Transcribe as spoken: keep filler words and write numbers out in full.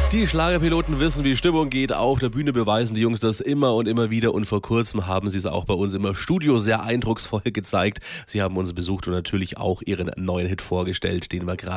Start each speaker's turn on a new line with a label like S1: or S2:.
S1: Die Schlagerpiloten wissen, wie Stimmung geht. Auf der Bühne beweisen die Jungs das immer und immer wieder. Und vor kurzem haben sie es auch bei uns im Studio sehr eindrucksvoll gezeigt. Sie haben uns besucht und natürlich auch ihren neuen Hit vorgestellt, den wir gerade